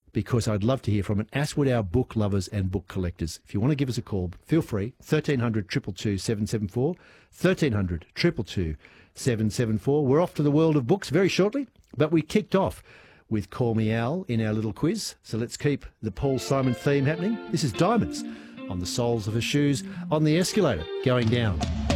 because I'd love to hear from it. As would our book lovers and book collectors. If you want to give us a call, feel free. 1300 222 774, 1300 222 774. We're off to the world of books very shortly, but we kicked off with Call Me Al in our little quiz. So let's keep the Paul Simon theme happening. This is Diamonds on the soles of her shoes on the escalator going down.